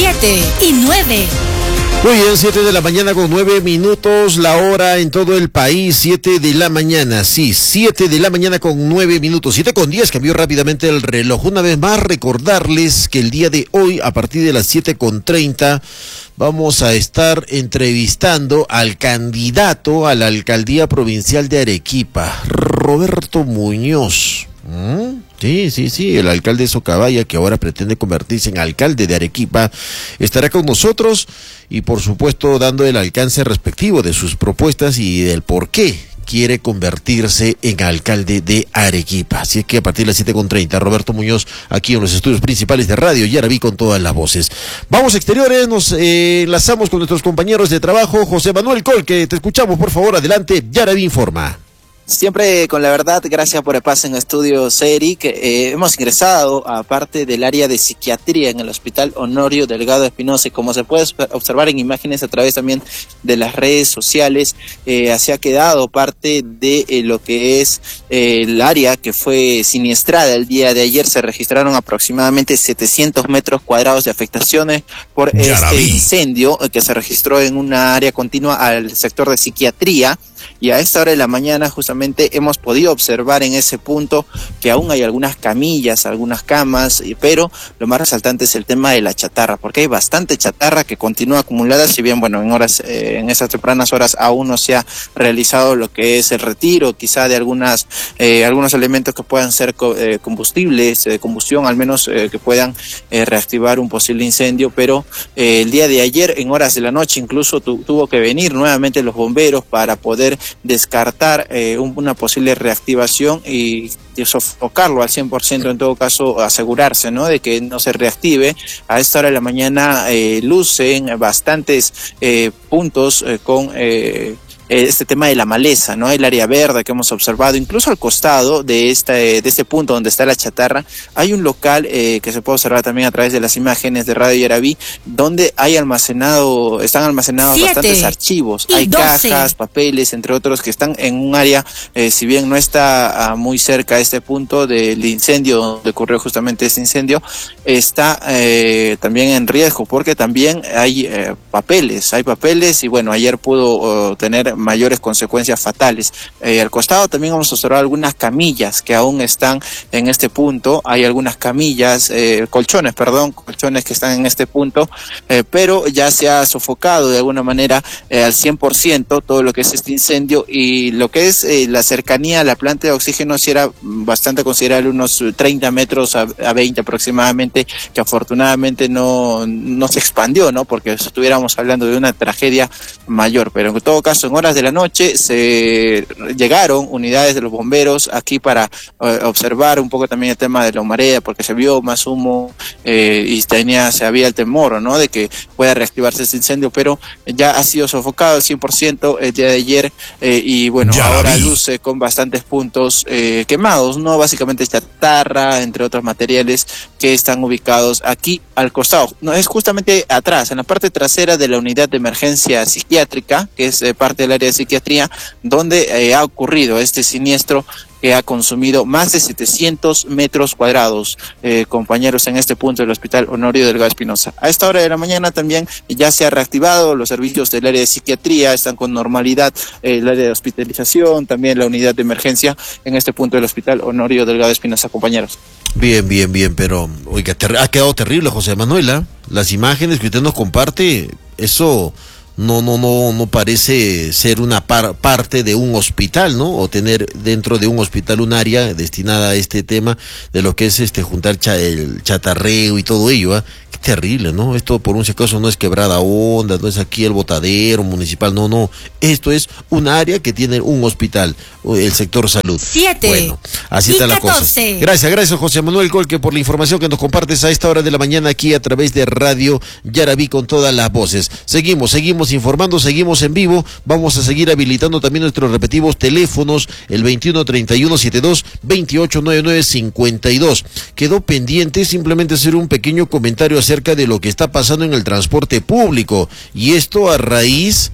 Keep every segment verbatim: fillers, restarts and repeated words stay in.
siete y nueve. Muy bien, siete de la mañana con nueve minutos, la hora en todo el país, siete de la mañana, sí, siete de la mañana con nueve minutos, siete con diez, cambió rápidamente el reloj. Una vez más, recordarles que el día de hoy, a partir de las siete con treinta, vamos a estar entrevistando al candidato a la alcaldía provincial de Arequipa, Roberto Muñoz. ¿Mm? Sí, sí, sí, el alcalde de Socabaya, que ahora pretende convertirse en alcalde de Arequipa, estará con nosotros y por supuesto dando el alcance respectivo de sus propuestas y del por qué quiere convertirse en alcalde de Arequipa. Así que a partir de las siete con treinta, Roberto Muñoz, aquí en los estudios principales de Radio Yaraví con todas las voces. Vamos a exteriores, nos eh, enlazamos con nuestros compañeros de trabajo. José Manuel Colque, te escuchamos, por favor, adelante, Yaraví informa. Siempre con la verdad, gracias por el pase en Estudios, Eric. Eh, hemos ingresado a parte del área de psiquiatría en el Hospital Honorio Delgado Espinosa y como se puede observar en imágenes a través también de las redes sociales, eh, se ha quedado parte de eh, lo que es eh, el área que fue siniestrada el día de ayer. Se registraron aproximadamente setecientos metros cuadrados de afectaciones por Yaraví. este incendio eh, que se registró en una área continua al sector de psiquiatría. Y a esta hora de la mañana justamente hemos podido observar en ese punto que aún hay algunas camillas, algunas camas, pero lo más resaltante es el tema de la chatarra, porque hay bastante chatarra que continúa acumulada, si bien bueno, en horas, eh, en esas tempranas horas aún no se ha realizado lo que es el retiro, quizá de algunas, eh, algunos elementos que puedan ser co eh, combustibles, de eh, combustión, al menos eh, que puedan eh, reactivar un posible incendio, pero eh, el día de ayer, en horas de la noche, incluso tu tuvo que venir nuevamente los bomberos para poder descartar eh, un, una posible reactivación y, y sofocarlo al cien por ciento, en todo caso asegurarse, ¿no?, de que no se reactive. A esta hora de la mañana eh, lucen bastantes eh, puntos eh, con eh, este tema de la maleza, ¿no? El área verde que hemos observado, incluso al costado de este, de este punto donde está la chatarra, hay un local eh, que se puede observar también a través de las imágenes de Radio Yaraví, donde hay almacenado, están almacenados Siete bastantes archivos, hay doce. cajas, papeles, entre otros, que están en un área, eh, si bien no está uh, muy cerca a este punto del incendio, donde ocurrió justamente este incendio, está eh, también en riesgo, porque también hay eh, papeles, hay papeles, y bueno, ayer pudo uh, tener mayores consecuencias fatales. Eh, al costado también vamos a observar algunas camillas que aún están en este punto, hay algunas camillas, eh, colchones, perdón, colchones que están en este punto, eh, pero ya se ha sofocado de alguna manera eh, al cien por ciento todo lo que es este incendio, y lo que es eh, la cercanía a la planta de oxígeno sí era bastante considerable, unos treinta metros a, a veinte aproximadamente, que afortunadamente no, no se expandió, ¿no?, porque estuviéramos hablando de una tragedia mayor, pero en todo caso en horas de la noche se llegaron unidades de los bomberos aquí para eh, observar un poco también el tema de la marea, porque se vio más humo eh, y tenía, se había el temor, ¿no?, de que pueda reactivarse este incendio, pero ya ha sido sofocado al cien por ciento el día de ayer eh, y bueno, Ya ahora vi. luce con bastantes puntos eh, quemados, ¿no?, básicamente chatarra, entre otros materiales que están ubicados aquí al costado. No, es justamente atrás, en la parte trasera de la unidad de emergencia psiquiátrica, que es eh, parte del área de psiquiatría, donde eh, ha ocurrido este siniestro que ha consumido más de setecientos metros cuadrados, eh, compañeros, en este punto del Hospital Honorio Delgado Espinosa. A esta hora de la mañana también ya se ha reactivado los servicios del área de psiquiatría, están con normalidad eh, el área de hospitalización, también la unidad de emergencia en este punto del Hospital Honorio Delgado Espinosa, compañeros. Bien, bien, bien, pero oiga, ter ha quedado terrible, José Manuela. Las imágenes que usted nos comparte, eso no, no, no, no parece ser una par parte de un hospital, ¿no? O tener dentro de un hospital un área destinada a este tema de lo que es este juntar cha el chatarreo y todo ello, ¿eh? Qué terrible, ¿no? Esto por un si acaso no es Quebrada Onda, no es aquí el botadero municipal, no, no. Esto es un área que tiene un hospital, el sector salud. Siete Bueno, así está la cosa. Gracias, gracias José Manuel Colque por la información que nos compartes a esta hora de la mañana aquí a través de Radio Yaraví con todas las voces. Seguimos, seguimos informando, seguimos en vivo. Vamos a seguir habilitando también nuestros respectivos teléfonos, el veintiuno treinta y uno setenta y dos veintiocho noventa y nueve cincuenta y dos. Quedó pendiente simplemente hacer un pequeño comentario acerca de lo que está pasando en el transporte público, y esto a raíz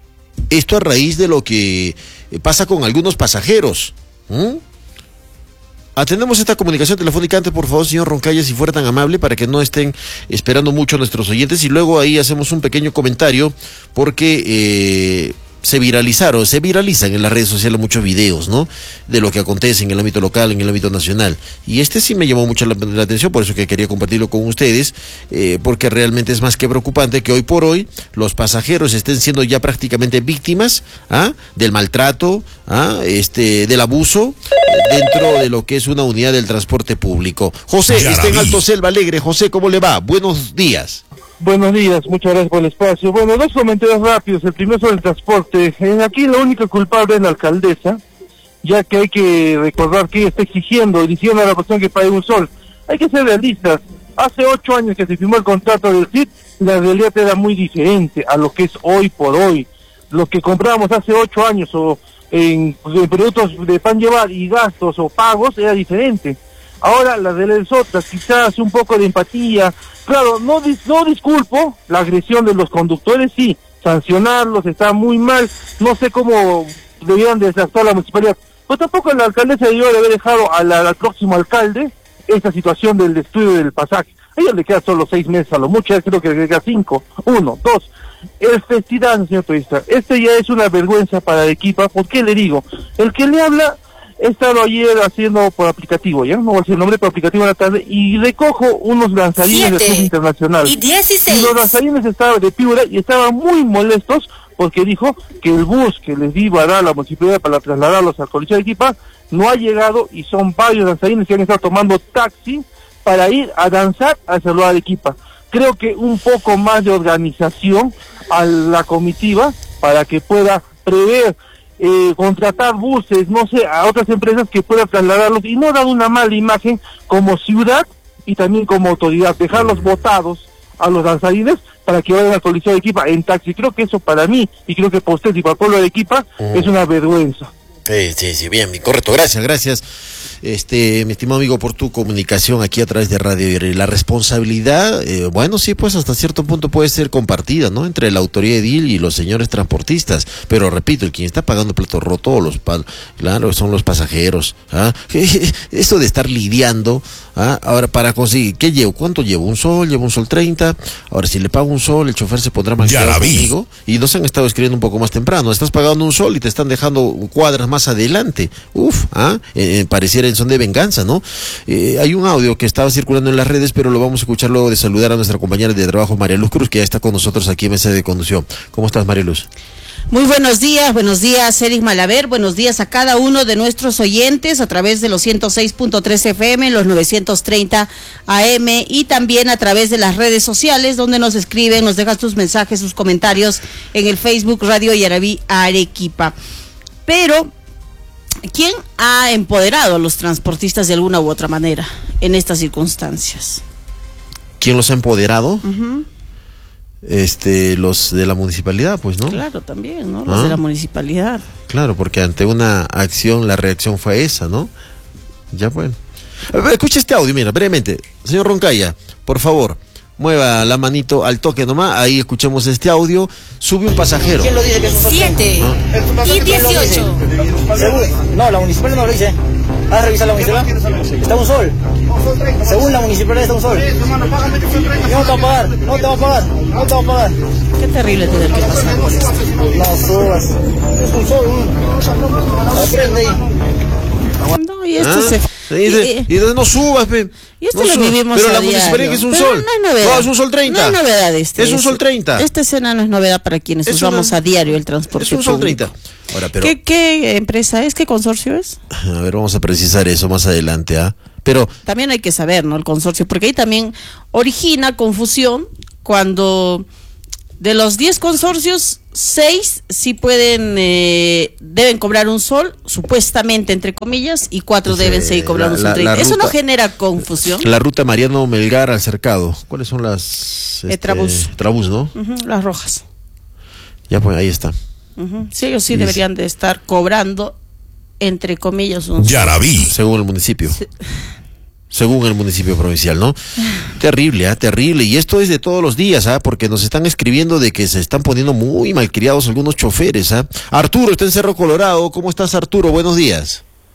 esto a raíz de lo que pasa con algunos pasajeros. ¿Mm? Atendemos esta comunicación telefónica antes, por favor, señor Roncaya, si fuera tan amable, para que no estén esperando mucho nuestros oyentes, y luego ahí hacemos un pequeño comentario, porque eh, se viralizaron, se viralizan en las redes sociales muchos videos, ¿no?, de lo que acontece en el ámbito local, en el ámbito nacional. Y este sí me llamó mucho la, la atención, por eso que quería compartirlo con ustedes, eh, porque realmente es más que preocupante que hoy por hoy los pasajeros estén siendo ya prácticamente víctimas, ¿ah?, del maltrato, ¿ah?, este, del abuso dentro de lo que es una unidad del transporte público. José, está en Alto Selva Alegre. José, ¿cómo le va? Buenos días. Buenos días, muchas gracias por el espacio. Bueno, dos comentarios rápidos. El primero sobre el transporte. En aquí la única culpable es la alcaldesa, ya que hay que recordar que ella está exigiendo, diciendo a la persona que pague un sol. Hay que ser realistas. Hace ocho años que se firmó el contrato del C I T, la realidad era muy diferente a lo que es hoy por hoy. Lo que comprábamos hace ocho años o en, en productos de pan llevar y gastos o pagos era diferente. Ahora la de las otras, quizás un poco de empatía. Claro, no, dis, no disculpo la agresión de los conductores, sí, sancionarlos está muy mal. No sé cómo debieran de actuar la municipalidad. Pero tampoco la alcaldesa debió de haber dejado a la, al próximo alcalde esta situación del estudio del pasaje. A ellos le quedan solo seis meses a lo mucho, ya creo que le queda cinco. Uno, dos. El festival, señor periodista, este ya es una vergüenza para Arequipa. ¿Por qué le digo? El que le habla... He estado ayer haciendo por aplicativo, ya no voy a decir el nombre, por aplicativo en la tarde, y recojo unos lanzarines de Club Internacional. Y dieciséis. Y los lanzarines estaban de Piura y estaban muy molestos porque dijo que el bus que les iba a dar la municipalidad para trasladarlos al Coliseo de Arequipa no ha llegado, y son varios danzarines que han estado tomando taxi para ir a danzar al celular de Arequipa. Creo que un poco más de organización a la comitiva para que pueda prever Eh, contratar buses, no sé, a otras empresas que puedan trasladarlos y no dar una mala imagen como ciudad y también como autoridad, dejarlos botados a los danzarines para que vayan al Coliseo de Arequipa en taxi. Creo que eso para mí, y creo que para usted y para el pueblo de Arequipa, uh. es una vergüenza. Sí, sí, sí, bien, correcto, gracias, gracias, este, mi estimado amigo, por tu comunicación aquí a través de Radio Iren. La responsabilidad, eh, bueno, sí, pues hasta cierto punto puede ser compartida, ¿no?, entre la autoridad edil y los señores transportistas, pero repito, el quien está pagando el plato roto, los pa claro, son los pasajeros, ¿ah? Esto de estar lidiando, ¿ah?, ahora para conseguir, ¿qué llevo? ¿Cuánto llevo? ¿Un sol? ¿Llevo un sol treinta? Ahora, si le pago un sol, el chofer se pondrá más claro conmigo, y nos han estado escribiendo un poco más temprano, estás pagando un sol y te están dejando cuadras más adelante. Uf, ¿ah? Eh, pareciera en son de venganza, ¿no? Eh, hay un audio que estaba circulando en las redes, pero lo vamos a escuchar luego de saludar a nuestra compañera de trabajo, María Luz Cruz, que ya está con nosotros aquí en Mesa de Conducción. ¿Cómo estás, María Luz? Muy buenos días, buenos días, Eric Malaver, buenos días a cada uno de nuestros oyentes a través de los ciento seis punto tres F M, los novecientos treinta A M, y también a través de las redes sociales, donde nos escriben, nos dejan sus mensajes, sus comentarios en el Facebook Radio Yarabí Arequipa. Pero ¿quién ha empoderado a los transportistas de alguna u otra manera en estas circunstancias? ¿Quién los ha empoderado? Uh-huh. Este, los de la municipalidad, pues, ¿no? Claro, también, ¿no? Los ¿Ah? de la municipalidad. Claro, porque ante una acción, la reacción fue esa, ¿no? Ya, bueno. A ver, escucha este audio, mira, brevemente. Señor Roncaya, por favor, mueva la manito al toque nomás, ahí escuchemos este audio. Sube un pasajero. ¿Quién lo dice que es un Siete ¿Ah? y dieciocho. Según, no, la municipalidad no lo dice. ¿Has revisado la municipalidad? Está un sol. Según la municipalidad está un sol. No te va a pagar, no te va a pagar, no te va a pagar. Qué terrible tener que pasar. No subas. Es un sol. Aprende ahí. No, y esto ¿Ah? se... Y, y, y, y no subas, pe. Y esto no lo subas. vivimos Pero a la diario. municipalidad que es un Pero sol. No es novedad. No, es un sol treinta. No es novedad este. Es un sol treinta. Esta escena no es novedad para quienes es usamos una, a diario el transporte es un sol público. treinta. Ahora, pero... ¿Qué, ¿Qué empresa es? ¿Qué consorcio es? A ver, vamos a precisar eso más adelante, ¿ah? ¿eh? Pero... También hay que saber, ¿no? El consorcio, porque ahí también origina confusión cuando de los diez consorcios, seis sí pueden, eh, deben cobrar un sol, supuestamente, entre comillas, y cuatro sí, deben seguir cobrando un treinta. ¿Eso ruta, no genera confusión? La ruta Mariano Melgar al Cercado. ¿Cuáles son las? Este, eh, Trabús. Trabús, ¿no? Uh-huh, las rojas. Ya, pues, ahí está. Uh-huh. Sí, ellos sí, sí deberían de estar cobrando, entre comillas, un Yarabí. Según el municipio. Sí. Según el municipio provincial, ¿no? Terrible, ¿ah? ¿eh? Terrible. Y esto es de todos los días, ¿ah? ¿eh? Porque nos están escribiendo de que se están poniendo muy malcriados algunos choferes, ¿ah? ¿eh? Arturo está en Cerro Colorado. ¿Cómo estás, Arturo? Buenos días.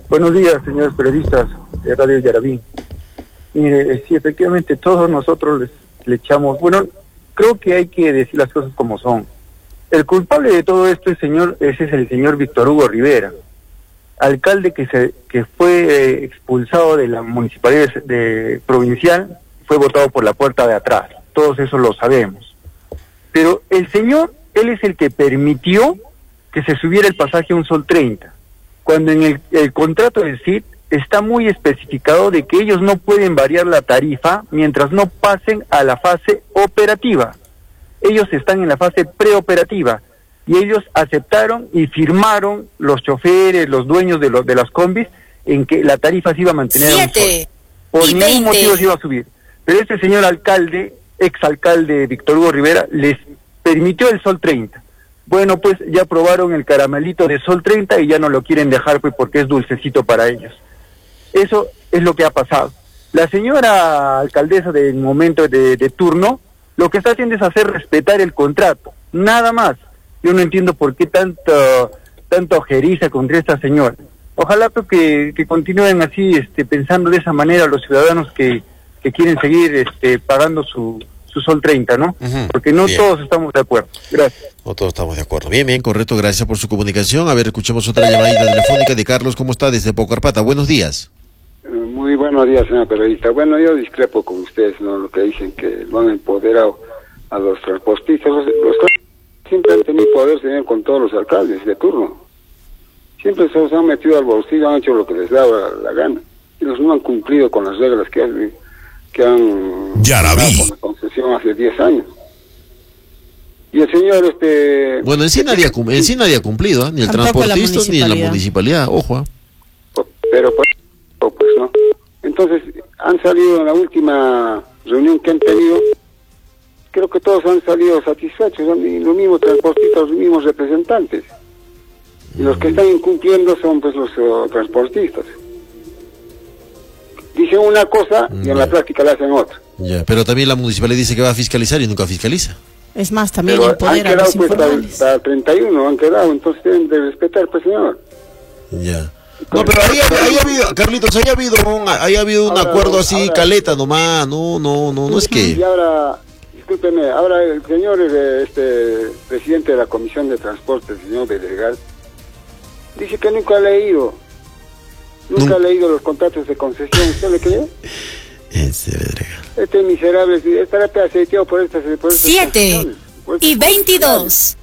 Buenos días, señores periodistas de Radio Yarabí. Mire, sí, efectivamente todos nosotros les, le echamos, bueno, creo que hay que decir las cosas como son. El culpable de todo esto es, señor, ese es el señor Víctor Hugo Rivera, alcalde que se que fue eh, expulsado de la municipalidad de, de provincial, fue votado por la puerta de atrás. Todos eso lo sabemos. Pero el señor, él es el que permitió que se subiera el pasaje a un sol treinta, cuando en el, el contrato del C I D está muy especificado de que ellos no pueden variar la tarifa mientras no pasen a la fase operativa. Ellos están en la fase preoperativa y ellos aceptaron y firmaron, los choferes, los dueños de, los, de las combis, en que la tarifa se iba a mantener a un sol. Por ningún motivo se iba a subir. Pero este señor alcalde, exalcalde Víctor Hugo Rivera, les permitió el sol treinta. Bueno, pues ya probaron el caramelito de sol treinta y ya no lo quieren dejar, pues, porque es dulcecito para ellos. Eso es lo que ha pasado. La señora alcaldesa del momento de, de turno, lo que está haciendo es hacer respetar el contrato, nada más. Yo no entiendo por qué tanto, tanto ojeriza contra esta señora. Ojalá pues, que, que continúen así, este, pensando de esa manera los ciudadanos que, que quieren seguir este, pagando su, su sol treinta, ¿no? Uh-huh. Porque no bien. Todos estamos de acuerdo. Gracias. No todos estamos de acuerdo. Bien, bien, correcto. Gracias por su comunicación. A ver, escuchemos otra llamadita telefónica de Carlos. ¿Cómo está? Desde Pocarpata. Buenos días. Muy buenos días, señor periodista. Bueno, yo discrepo con ustedes, ¿no? Lo que dicen que lo han empoderado a los transportistas. Los, los siempre han tenido poder, señor, con todos los alcaldes de turno. Siempre se los han metido al bolsillo, han hecho lo que les daba la, la gana. Y los no han cumplido con las reglas que han, que han dado con la concesión hace diez años. Y el señor, este... Bueno, en sí nadie, en sí nadie ha cumplido, ¿eh? Ni el transportista ni en la municipalidad, ojo. ¿eh? Pero pues... pues no. Entonces han salido en la última reunión que han tenido, creo que todos han salido satisfechos, los mismos transportistas, los mismos representantes, y los que están incumpliendo son pues los uh, transportistas. Dicen una cosa y en la práctica la hacen otra. Ya, pero también la municipalidad dice que va a fiscalizar y nunca fiscaliza. Es más, también pero el poder han quedado pues hasta el treinta y uno, han quedado, entonces deben de respetar, pues señor. Ya. No, pero ahí ha habido, Carlitos, ahí ha habido un, ahí ha habido un ahora, acuerdo así, ahora, caleta nomás, no, no, no, no es que... Y ahora, discúlpeme, ahora el señor, este, presidente de la Comisión de Transporte, el señor Bedregal, dice que nunca ha leído, nunca no. ha leído los contratos de concesión, ¿usted le cree? Ese Bedregal. Este miserable, estará aceiteado por estas... Por estas Siete y veintidós.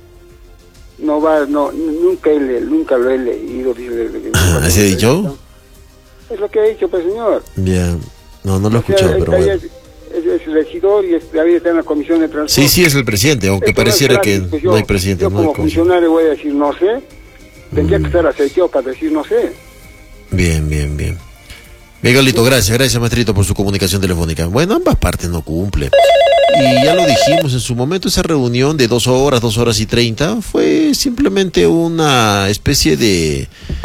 No va, no, nunca he, nunca lo he leído. ¿Así ha dicho? Es lo que ha dicho, pues, señor. Bien, no, no lo he escuchado, o sea, pero bueno. Es, es, es el regidor y es, David está en la comisión de transporte. Sí, sí, es el presidente, aunque Esto pareciera no gratis, que pues yo, no hay presidente. Yo no como funcionario voy a decir no sé, tendría mm. que estar aceiteado para decir no sé. Bien, bien, bien. Bien, Carlito, gracias, gracias, maestrito, por su comunicación telefónica. Bueno, ambas partes no cumplen. Y ya lo dijimos en su momento, esa reunión de dos horas, dos horas y treinta, fue simplemente una especie de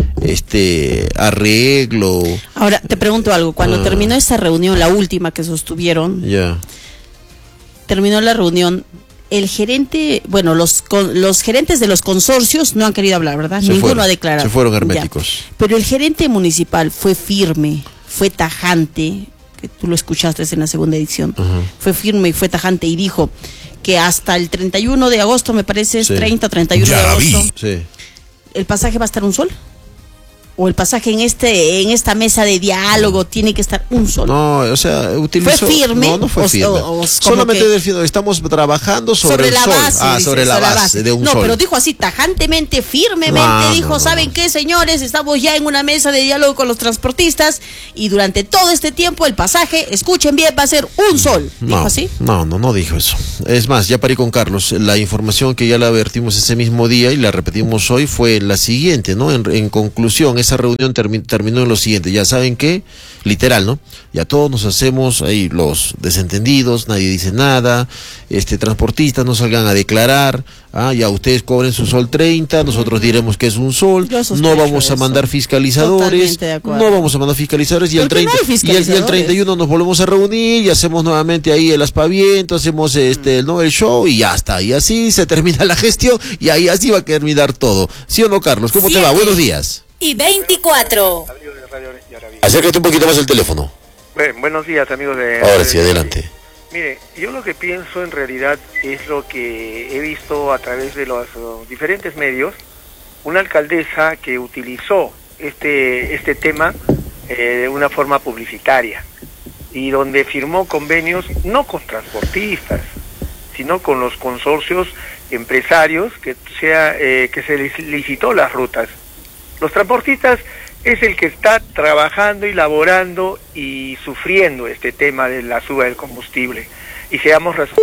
este arreglo. Ahora, te pregunto algo, cuando ah. terminó esa reunión, la última que sostuvieron, ya. terminó la reunión, el gerente, bueno, los con, los gerentes de los consorcios no han querido hablar, ¿verdad? Se Ninguno fueron, ha declarado. Se fueron herméticos. Ya. Pero el gerente municipal fue firme, fue tajante, que tú lo escuchaste en la segunda edición, uh-huh. fue firme y fue tajante y dijo que hasta el treinta y uno de agosto, me parece, es sí. treinta, treinta y uno ya de agosto, sí. ¿el pasaje va a estar un sol? ¿O el pasaje en este en esta mesa de diálogo no. tiene que estar un sol? No, o sea, utilizó... ¿Fue firme? No, no fue o, firme. O, o, Solamente que... defino, estamos trabajando sobre, sobre el la sol. Base, ah, dice, sobre la sobre base, base de un no, sol. No, pero dijo así, tajantemente, firmemente, no, dijo, no, no, ¿saben no. qué, señores? Estamos ya en una mesa de diálogo con los transportistas y durante todo este tiempo el pasaje, escuchen bien, va a ser un sol. ¿Dijo no, así? No, no, no dijo eso. Es más, ya parí con Carlos. La información que ya la vertimos ese mismo día y la repetimos hoy fue la siguiente, ¿no? En, en conclusión, esa reunión terminó terminó en lo siguiente, ya saben que, literal, ¿no? Ya todos nos hacemos ahí los desentendidos, nadie dice nada, este transportistas no salgan a declarar, ah, ya ustedes cobren su sol treinta, nosotros diremos que es un sol, no vamos a mandar fiscalizadores, no vamos a mandar fiscalizadores y el treinta no y, el, y el treinta y uno nos volvemos a reunir y hacemos nuevamente ahí el aspaviento, hacemos este el, ¿no? el show y ya está, y así se termina la gestión y ahí así va a terminar todo. ¿Sí o no, Carlos? ¿Cómo sí, te va? Buenos días. y veinticuatro. Acércate un poquito más al teléfono. Bueno, buenos días, amigos de... Ahora sí, adelante. Mire, yo lo que pienso en realidad es lo que he visto a través de los uh, diferentes medios, una alcaldesa que utilizó este, este tema eh, de una forma publicitaria y donde firmó convenios no con transportistas, sino con los consorcios empresarios que, sea, eh, que se les licitó las rutas. Los transportistas es el que está trabajando y laborando y sufriendo este tema de la suba del combustible. Y seamos razonables,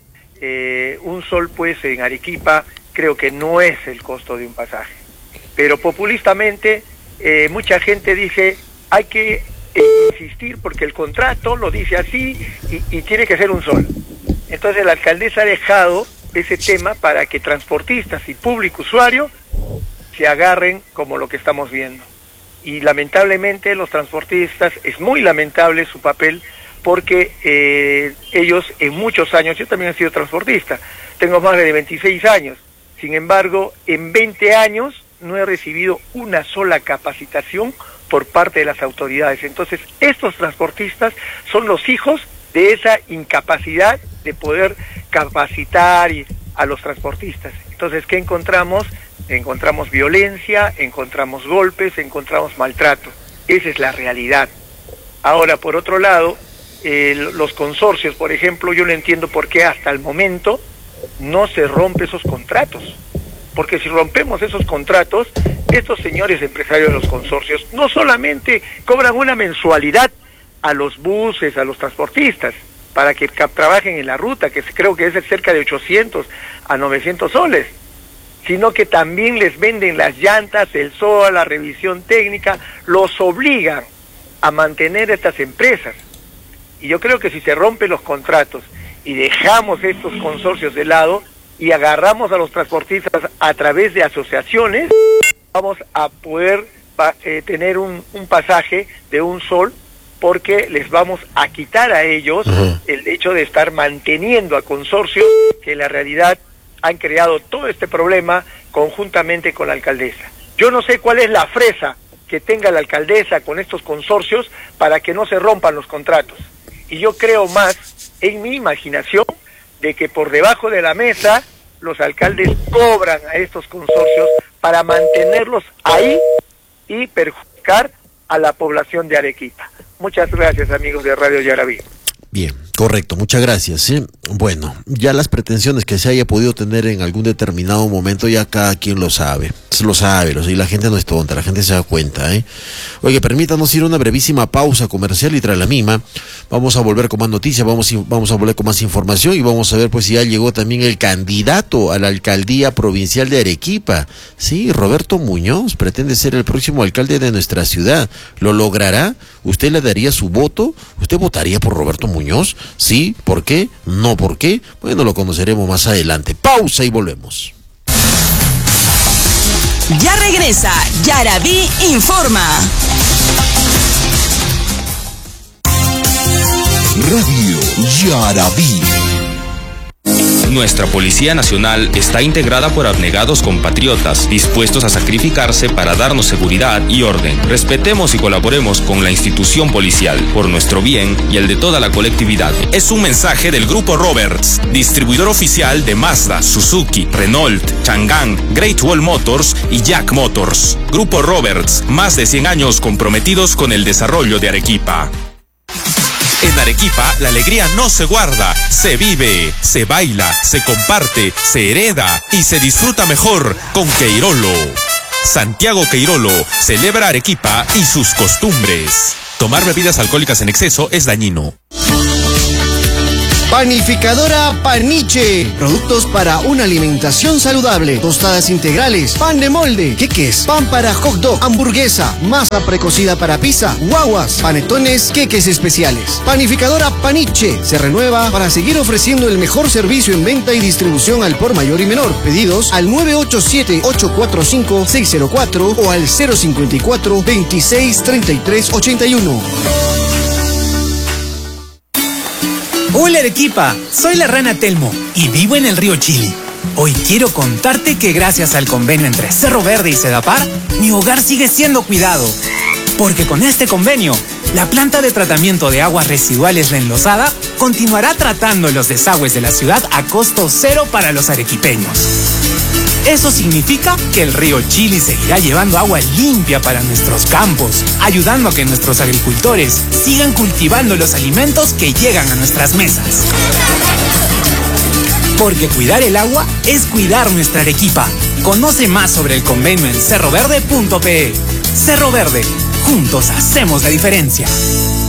eh, un sol pues en Arequipa creo que no es el costo de un pasaje. Pero populistamente eh, mucha gente dice hay que eh, insistir porque el contrato lo dice así y, y tiene que ser un sol. Entonces la alcaldesa ha dejado ese tema para que transportistas y público usuario se agarren como lo que estamos viendo. Y lamentablemente los transportistas, es muy lamentable su papel, porque eh, ellos en muchos años, yo también he sido transportista, tengo más de veintiséis años, sin embargo, en veinte años no he recibido una sola capacitación por parte de las autoridades. Entonces, estos transportistas son los hijos de esa incapacidad de poder capacitar a los transportistas. Entonces, ¿qué encontramos? Encontramos violencia, encontramos golpes, encontramos maltrato. Esa es la realidad. Ahora, por otro lado, eh, los consorcios, por ejemplo, yo no entiendo por qué hasta el momento no se rompen esos contratos. Porque si rompemos esos contratos, estos señores empresarios de los consorcios no solamente cobran una mensualidad a los buses, a los transportistas, para que trabajen en la ruta, que creo que es de cerca de ochocientos a novecientos soles, sino que también les venden las llantas, el S O A, la revisión técnica, los obligan a mantener estas empresas. Y yo creo que si se rompen los contratos y dejamos estos consorcios de lado y agarramos a los transportistas a través de asociaciones, vamos a poder eh, tener un, un pasaje de un sol, porque les vamos a quitar a ellos uh-huh. el hecho de estar manteniendo a consorcios que en la realidad han creado todo este problema conjuntamente con la alcaldesa. Yo no sé cuál es la fresa que tenga la alcaldesa con estos consorcios para que no se rompan los contratos. Y yo creo más en mi imaginación de que por debajo de la mesa los alcaldes cobran a estos consorcios para mantenerlos ahí y perjudicar a la población de Arequipa. Muchas gracias, amigos de Radio Yarabí. Bien, correcto, muchas gracias. ¿sí? Bueno, ya las pretensiones que se haya podido tener en algún determinado momento, ya cada quien lo sabe, se lo sabe, lo, y la gente no es tonta, la gente se da cuenta. ¿eh? Oye, permítanos ir a una brevísima pausa comercial y tras la misma vamos a volver con más noticias, vamos, vamos a volver con más información y vamos a ver pues si ya llegó también el candidato a la alcaldía provincial de Arequipa. Sí, Roberto Muñoz pretende ser el próximo alcalde de nuestra ciudad. ¿Lo logrará? ¿Usted le daría su voto? ¿Usted votaría por Roberto Muñoz? ¿Sí? ¿Por qué? ¿No por qué? Bueno, lo conoceremos más adelante. Pausa y volvemos. Ya regresa Yarabí Informa. Radio Yarabí. Nuestra Policía Nacional está integrada por abnegados compatriotas dispuestos a sacrificarse para darnos seguridad y orden. Respetemos y colaboremos con la institución policial por nuestro bien y el de toda la colectividad. Es un mensaje del Grupo Roberts, distribuidor oficial de Mazda, Suzuki, Renault, Chang'an, Great Wall Motors y Jack Motors. Grupo Roberts, más de cien años comprometidos con el desarrollo de Arequipa. En Arequipa, la alegría no se guarda, se vive, se baila, se comparte, se hereda y se disfruta mejor con Queirolo. Santiago Queirolo celebra Arequipa y sus costumbres. Tomar bebidas alcohólicas en exceso es dañino. Panificadora Paniche. Productos para una alimentación saludable. Tostadas integrales, pan de molde, queques, pan para hot dog, hamburguesa, masa precocida para pizza, guaguas, panetones, queques especiales. Panificadora Paniche se renueva para seguir ofreciendo el mejor servicio en venta y distribución al por mayor y menor. Pedidos al nueve ocho siete, ocho cuatro cinco, seis cero cuatro o al cero cinco cuatro, veintiséis, treinta y tres, ochenta y uno. Hola Arequipa, soy la rana Telmo y vivo en el río Chili. Hoy quiero contarte que gracias al convenio entre Cerro Verde y Sedapar, mi hogar sigue siendo cuidado. Porque con este convenio, la planta de tratamiento de aguas residuales La Enlosada continuará tratando los desagües de la ciudad a costo cero para los arequipeños. Eso significa que el río Chili seguirá llevando agua limpia para nuestros campos, ayudando a que nuestros agricultores sigan cultivando los alimentos que llegan a nuestras mesas. Porque cuidar el agua es cuidar nuestra Arequipa. Conoce más sobre el convenio en cerro verde punto pe. Cerro Verde, juntos hacemos la diferencia.